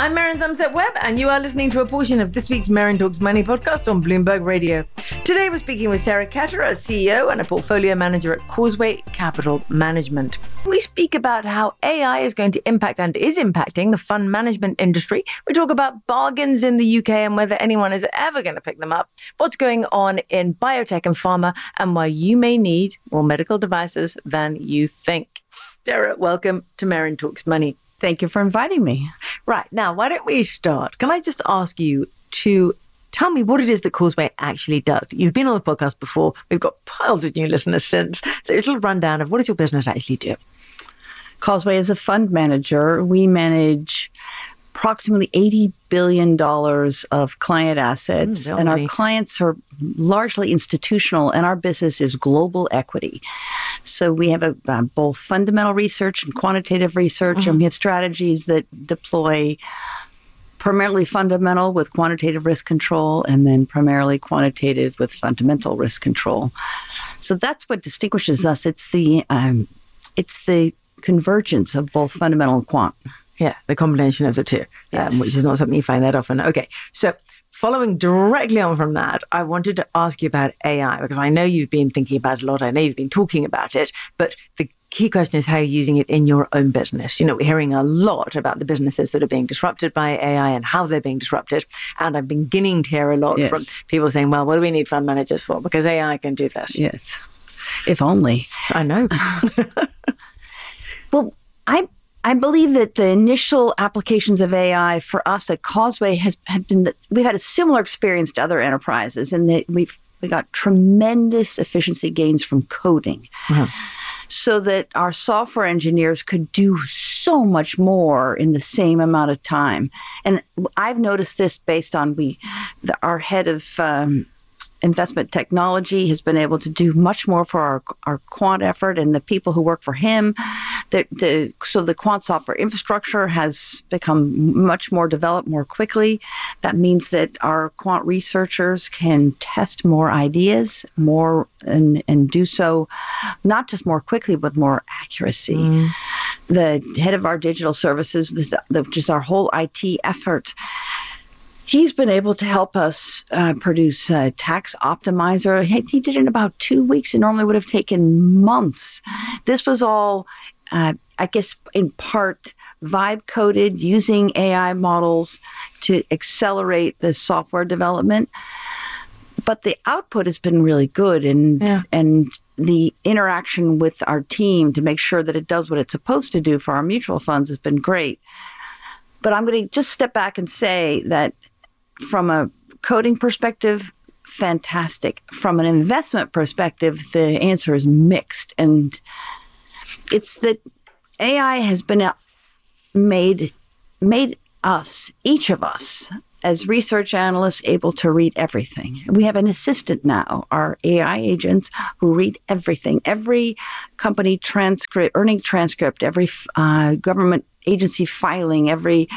I'm Maren Zumset-Webb, and you are listening to a portion of this week's Maren Talks Money podcast on Bloomberg Radio. Today, we're speaking with Sarah Ketterer, CEO and a portfolio manager at Causeway Capital Management. We speak about how AI is going to impact and is impacting the fund management industry. We talk about bargains in the UK and whether anyone is ever going to pick them up, what's going on in biotech and pharma, and why you may need more medical devices than you think. Sarah, welcome to Maren Talks Money. Thank you for inviting me. Right. Now, why don't we start? Can I just ask you to tell me what it is that Causeway actually does? You've been on the podcast before. We've got piles of new listeners since. So it's a little rundown of what does your business actually do? Causeway is a fund manager. We manage approximately $80 billion of client assets. And our clients are largely institutional, and our business is global equity. So we have both fundamental research and quantitative research, and we have strategies that deploy primarily fundamental with quantitative risk control, and then primarily quantitative with fundamental risk control. So that's what distinguishes us. It's the convergence of both fundamental and quant. Yeah, the combination of the two, yes. Which is not something you find that often. Okay, so following directly on from that, I wanted to ask you about AI, because I know you've been thinking about it a lot. I know you've been talking about it, but the key question is how you're using it in your own business. You know, we're hearing a lot about the businesses that are being disrupted by AI and how they're being disrupted. And I'm beginning to hear a lot from people saying, well, what do we need fund managers for? Because AI can do this. Yes, if only. I know. Well, I believe that the initial applications of AI for us at Causeway have been that we've had a similar experience to other enterprises, and that we got tremendous efficiency gains from coding, so that our software engineers could do so much more in the same amount of time. And I've noticed this based on our head of investment technology has been able to do much more for our quant effort, and the people who work for him. So the quant software infrastructure has become much more developed more quickly. That means that our quant researchers can test more ideas more and do so not just more quickly, but more accuracy. The head of our digital services, just our whole IT effort, he's been able to help us produce a tax optimizer. He did it in about 2 weeks. It normally would have taken months. This was all, I guess, in part vibe coded using AI models to accelerate the software development. But the output has been really good, and the interaction with our team to make sure that it does what it's supposed to do for our mutual funds has been great. But I'm going to just step back and say that from a coding perspective, fantastic. From an investment perspective, the answer is mixed. And it's that AI has been made us, each of us, as research analysts, able to read everything. We have an assistant now, our AI agents, who read everything. Every company earning transcript, every government agency filing, every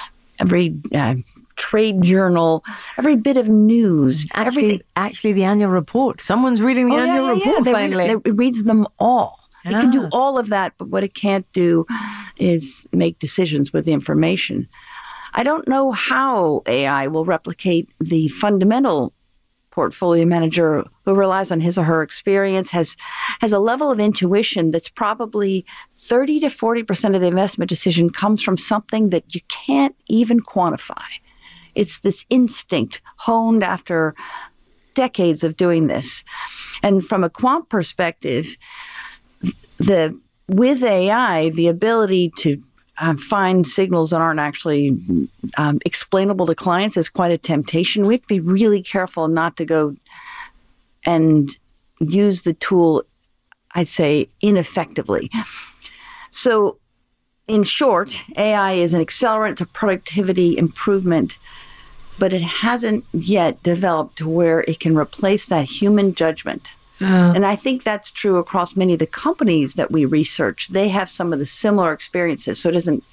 trade journal, every bit of news. Actually, the annual report. Someone's reading the annual report finally. It reads them all. It can do all of that, but what it can't do is make decisions with the information. I don't know how AI will replicate the fundamental portfolio manager who relies on his or her experience, has a level of intuition that's probably 30 to 40% of the investment decision comes from something that you can't even quantify. It's this instinct honed after decades of doing this. And from a quant perspective, with AI, the ability to find signals that aren't actually explainable to clients is quite a temptation. We have to be really careful not to go and use the tool, I'd say, ineffectively. So, in short, AI is an accelerant to productivity improvement, but it hasn't yet developed to where it can replace that human judgment. And I think that's true across many of the companies that we research. They have some of the similar experiences. So it isn't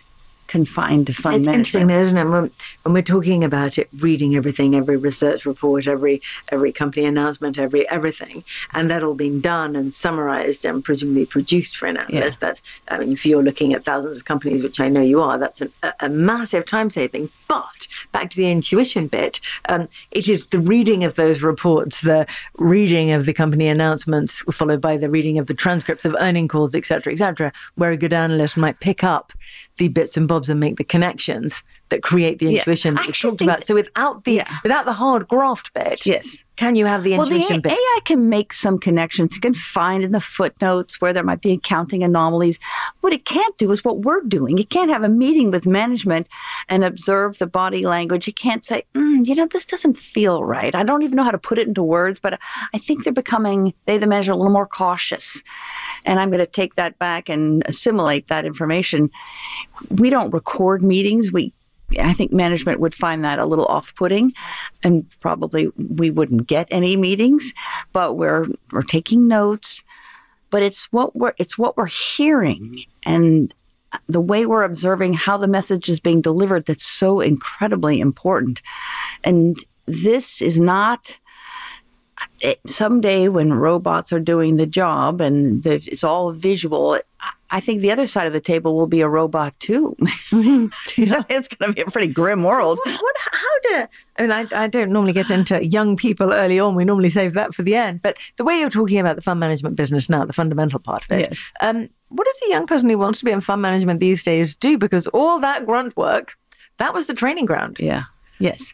confined to fund It's interesting, management. though, isn't it? When we're talking about it, reading everything, every research report, every company announcement, everything, and that all being done and summarized and presumably produced for an analyst. That's, I mean, if you're looking at thousands of companies, which I know you are, that's a massive time saving. But back to the intuition bit, it is the reading of those reports, the reading of the company announcements, followed by the reading of the transcripts of earning calls, et cetera, where a good analyst might pick up the bits and bobs and make the connections that create the intuition that you talked about. So without the hard graft bit, can you have the intuition bit? AI can make some connections. It can find in the footnotes where there might be accounting anomalies. What it can't do is what we're doing. It can't have a meeting with management and observe the body language. It can't say, this doesn't feel right. I don't even know how to put it into words, but I think they're becoming, the manager, a little more cautious. And I'm going to take that back and assimilate that information. We don't record meetings. I think management would find that a little off-putting, and probably we wouldn't get any meetings. But we're taking notes. But it's what we're hearing and the way we're observing how the message is being delivered that's so incredibly important. And this is not. Someday when robots are doing the job and it's all visual, I think the other side of the table will be a robot too. It's going to be a pretty grim world. I don't normally get into young people early on. We normally save that for the end. But the way you're talking about the fund management business now, the fundamental part of it, what does a young person who wants to be in fund management these days do? Because all that grunt work, that was the training ground. Yeah. Yes.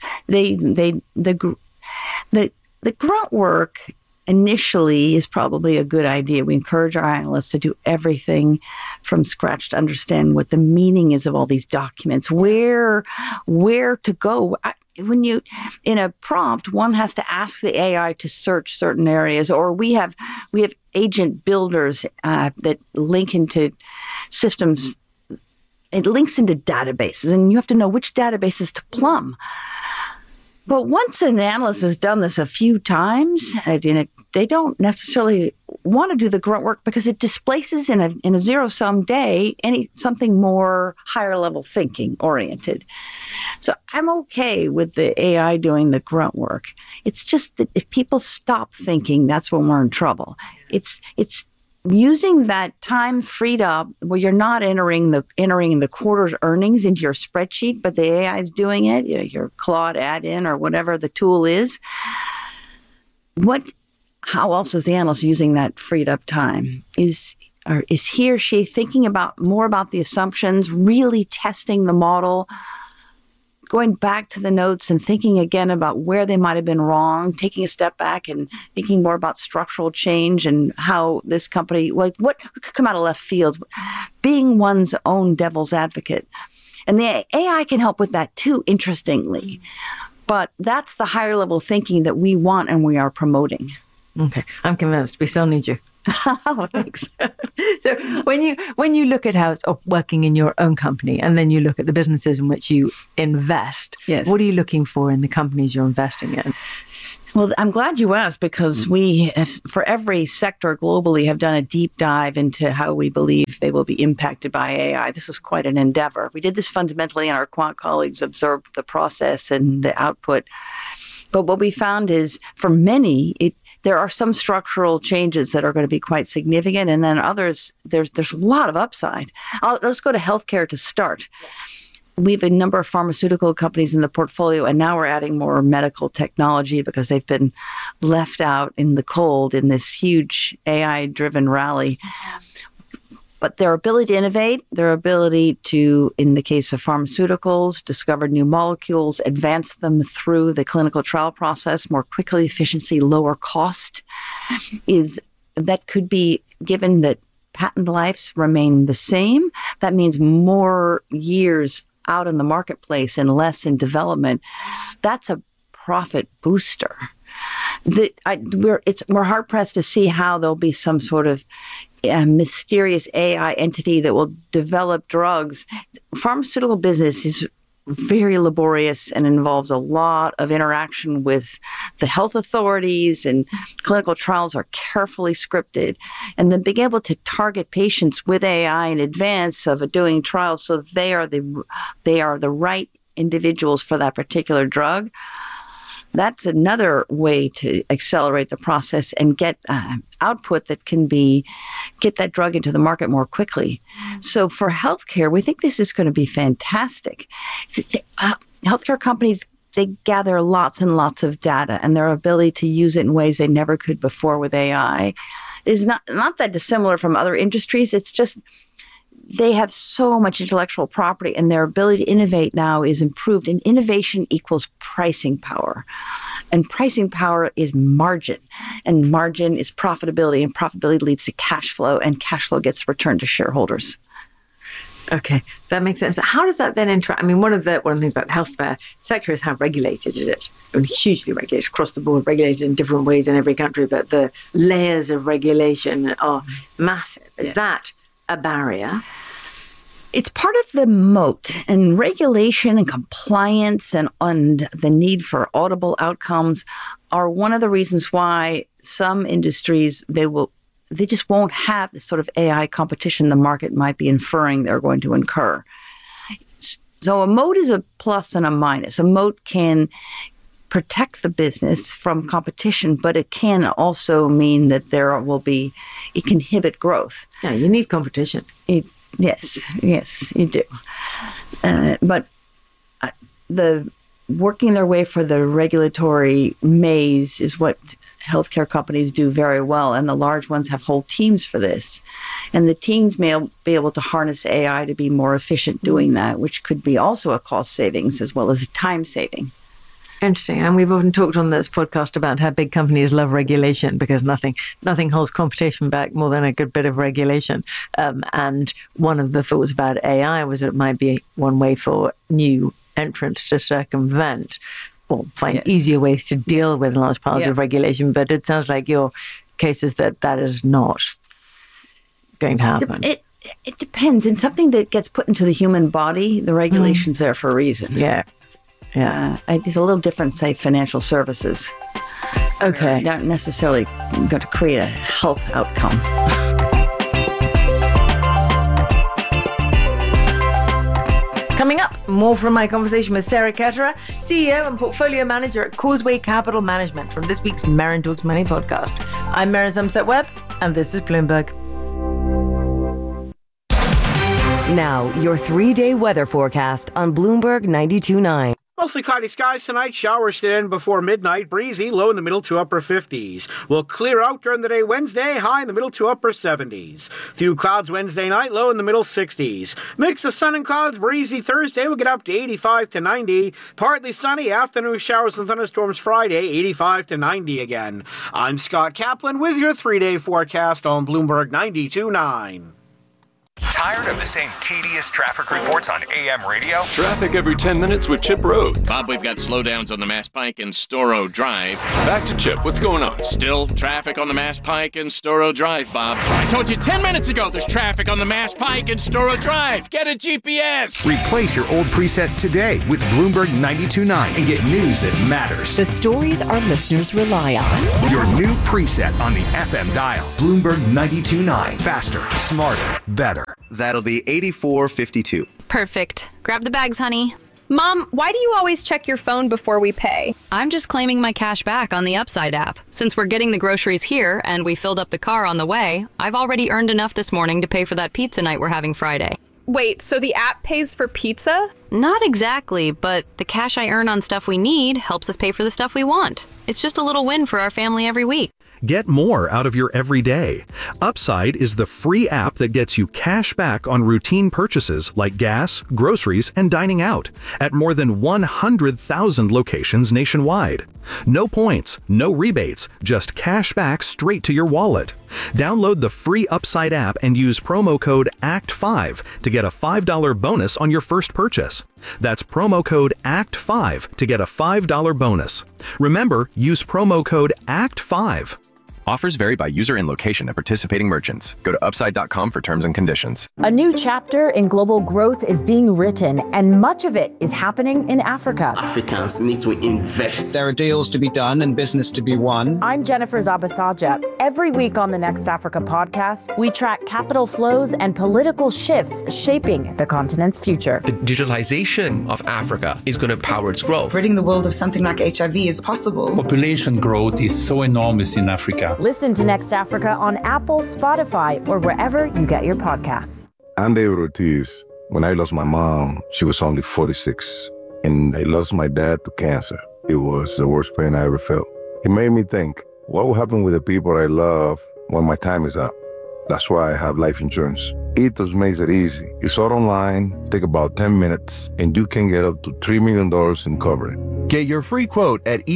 The grunt work initially is probably a good idea. We encourage our analysts to do everything from scratch to understand what the meaning is of all these documents, where to go. When you, in a prompt, one has to ask the AI to search certain areas, or we have agent builders that link into systems. It links into databases, and you have to know which databases to plumb. But once an analyst has done this a few times, they don't necessarily want to do the grunt work because it displaces in a zero-sum day something more higher-level thinking oriented. So I'm okay with the AI doing the grunt work. It's just that if people stop thinking, that's when we're in trouble. It's using that time freed up where you're not entering the quarter's earnings into your spreadsheet, but the AI is doing it, your Claude add-in or whatever the tool is. How else is the analyst using that freed up time? Is he or she thinking more about the assumptions, really testing the model, going back to the notes and thinking again about where they might have been wrong, taking a step back and thinking more about structural change and how this company, what could come out of left field, being one's own devil's advocate. And the AI can help with that too, interestingly. But that's the higher level thinking that we want and we are promoting. Okay, I'm convinced. We still need you. Oh, thanks. So when you look at how it's working in your own company, and then you look at the businesses in which you invest, what are you looking for in the companies you're investing in? Well, I'm glad you asked, because we, for every sector globally, have done a deep dive into how we believe they will be impacted by AI. This was quite an endeavor. We did this fundamentally, and our quant colleagues observed the process and the output. But what we found is, for many, there are some structural changes that are going to be quite significant, and then others, there's a lot of upside. Let's go to healthcare to start. We have a number of pharmaceutical companies in the portfolio, and now we're adding more medical technology because they've been left out in the cold in this huge AI-driven rally. But their ability to innovate, their ability to, in the case of pharmaceuticals, discover new molecules, advance them through the clinical trial process more quickly, efficiency, lower cost, that could be, given that patent lives remain the same, that means more years out in the marketplace and less in development. That's a profit booster. We're hard pressed to see how there'll be some sort of mysterious AI entity that will develop drugs. Pharmaceutical business is very laborious and involves a lot of interaction with the health authorities, and clinical trials are carefully scripted. And then being able to target patients with AI in advance of doing trials so they are the right individuals for that particular drug. That's another way to accelerate the process and get output that can get that drug into the market more quickly. So for healthcare, we think this is going to be fantastic. Healthcare companies, they gather lots and lots of data, and their ability to use it in ways they never could before with AI is not that dissimilar from other industries. It's just they have so much intellectual property, and their ability to innovate now is improved. And innovation equals pricing power. And pricing power is margin. And margin is profitability. And profitability leads to cash flow. And cash flow gets returned to shareholders. Okay, that makes sense. But how does that then interact? I mean, one of the things about the healthcare sector is how regulated it is. I mean, hugely regulated, across the board, regulated in different ways in every country. But the layers of regulation are massive. Is that a barrier? It's part of the moat, and regulation and compliance and the need for audible outcomes are one of the reasons why some industries, they just won't have the sort of AI competition the market might be inferring they're going to incur. So a moat is a plus and a minus. A moat can protect the business from competition, but it can also mean that it can inhibit growth. Yeah, you need competition. Yes, you do. But the working their way for the regulatory maze is what healthcare companies do very well, and the large ones have whole teams for this. And the teams may be able to harness AI to be more efficient doing that, which could be also a cost savings as well as a time saving. Interesting. And we've often talked on this podcast about how big companies love regulation, because nothing holds competition back more than a good bit of regulation. And one of the thoughts about AI was that it might be one way for new entrants to circumvent or find easier ways to deal with large piles of regulation. But it sounds like your case is that is not going to happen. It depends. In something that gets put into the human body, the regulation's there for a reason. Yeah. It's a little different, say, financial services. Okay. They're not necessarily going to create a health outcome. Coming up, more from my conversation with Sarah Ketterer, CEO and Portfolio Manager at Causeway Capital Management, from this week's Merrin Talks Money podcast. I'm Mary Zumset-Webb, and this is Bloomberg. Now, your 3-day weather forecast on Bloomberg 92.9. Mostly cloudy skies tonight, showers in before midnight, breezy, low in the middle to upper 50s. Will clear out during the day Wednesday, high in the middle to upper 70s. Few clouds Wednesday night, low in the middle 60s. Mix of sun and clouds, breezy Thursday, will get up to 85 to 90. Partly sunny, afternoon showers and thunderstorms Friday, 85 to 90 again. I'm Scott Kaplan with your 3-day forecast on Bloomberg 92.9. Tired of the same tedious traffic reports on AM radio? Traffic every 10 minutes with Chip Road. Bob, we've got slowdowns on the Mass Pike and Storrow Drive. Back to Chip. What's going on? Still traffic on the Mass Pike and Storrow Drive, Bob. I told you 10 minutes ago there's traffic on the Mass Pike and Storrow Drive. Get a GPS. Replace your old preset today with Bloomberg 92.9 and get news that matters. The stories our listeners rely on. Your new preset on the FM dial. Bloomberg 92.9. Faster, smarter, better. That'll be 84.52. Perfect. Grab the bags, honey. Mom, why do you always check your phone before we pay? I'm just claiming my cash back on the Upside app. Since we're getting the groceries here and we filled up the car on the way, I've already earned enough this morning to pay for that pizza night we're having Friday. Wait, so the app pays for pizza? Not exactly, but the cash I earn on stuff we need helps us pay for the stuff we want. It's just a little win for our family every week. Get more out of your everyday. Upside is the free app that gets you cash back on routine purchases like gas, groceries, and dining out at more than 100,000 locations nationwide. No points, no rebates, just cash back straight to your wallet. Download the free Upside app and use promo code ACT5 to get a $5 bonus on your first purchase. That's promo code ACT5 to get a $5 bonus. Remember, use promo code ACT5. Offers vary by user and location at participating merchants. Go to upside.com for terms and conditions. A new chapter in global growth is being written, and much of it is happening in Africa. Africans need to invest. There are deals to be done and business to be won. I'm Jennifer Zabasaja. Every week on the Next Africa podcast, we track capital flows and political shifts shaping the continent's future. The digitalization of Africa is going to power its growth. Ridding the world of something like HIV is possible. Population growth is so enormous in Africa. Listen to Next Africa on Apple, Spotify, or wherever you get your podcasts. I'm David Ortiz. When I lost my mom, she was only 46. And I lost my dad to cancer. It was the worst pain I ever felt. It made me think, what will happen with the people I love when my time is up? That's why I have life insurance. Ethos makes it easy. It's all online, take about 10 minutes, and you can get up to $3 million in coverage. Get your free quote at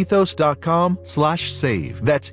ethos.com/save. That's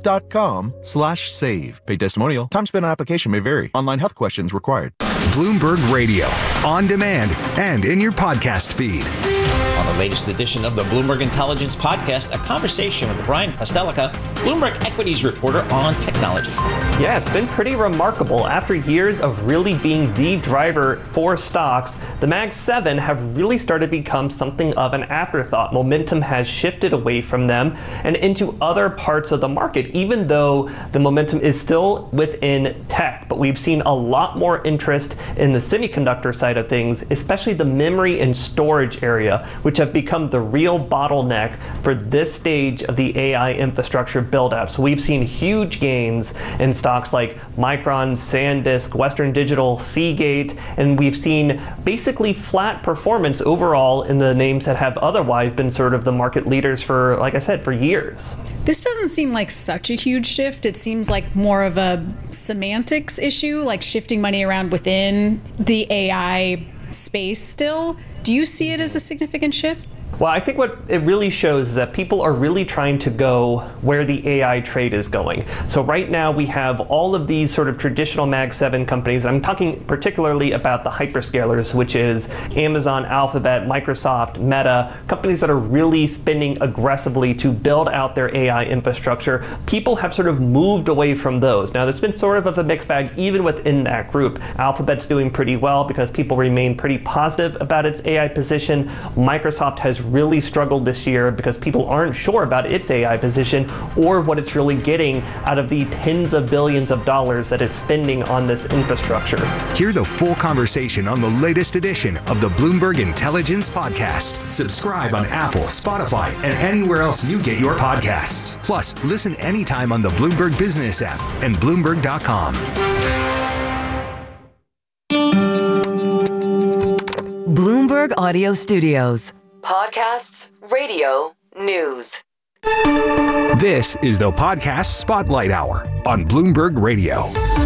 ethos.com/save. Paid testimonial. Time spent on application may vary. Online health questions required. Bloomberg Radio, on demand and in your podcast feed. On the latest edition of the Bloomberg Intelligence Podcast, a conversation with Brian Kostelka, Bloomberg Equities reporter on technology. Yeah, it's been pretty remarkable. After years of really being the driver for stocks, the Mag 7 have really started to become something of an afterthought. Momentum has shifted away from them and into other parts of the market, even though the momentum is still within tech. But we've seen a lot more interest in the semiconductor side of things, especially the memory and storage area, which have become the real bottleneck for this stage of the AI infrastructure build-out. So we've seen huge gains in stocks like Micron, SanDisk, Western Digital, Seagate, and we've seen basically flat performance overall in the names that have otherwise been sort of the market leaders for, like I said, for years. This doesn't seem like such a huge shift. It seems like more of a semantics issue, like shifting money around within the AI space still. Do you see it as a significant shift? Well, I think what it really shows is that people are really trying to go where the AI trade is going. So right now we have all of these sort of traditional Mag 7 companies. I'm talking particularly about the hyperscalers, which is Amazon, Alphabet, Microsoft, Meta, companies that are really spending aggressively to build out their AI infrastructure. People have sort of moved away from those. Now, there's been sort of a mixed bag even within that group. Alphabet's doing pretty well because people remain pretty positive about its AI position. Microsoft has really struggled this year because people aren't sure about its AI position or what it's really getting out of the tens of billions of dollars that it's spending on this infrastructure. Hear the full conversation on the latest edition of the Bloomberg Intelligence Podcast. Subscribe on Apple, Spotify, and anywhere else you get your podcasts. Plus, listen anytime on the Bloomberg Business app and Bloomberg.com. Bloomberg Audio Studios. Podcasts, radio, news. This is the Podcast Spotlight Hour on Bloomberg Radio.